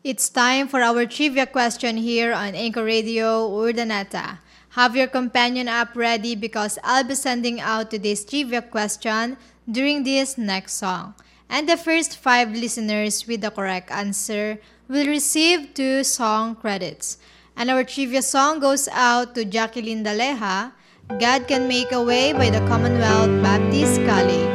It's time for our trivia question here on Anchor Radio Urdaneta. Have your companion app ready because I'll be sending out today's trivia question during this next song. And the first 5 listeners with the correct answer will receive 2 song credits. And our trivia song goes out to Jacqueline Daleja, God Can Make a Way by the Commonwealth Baptist College.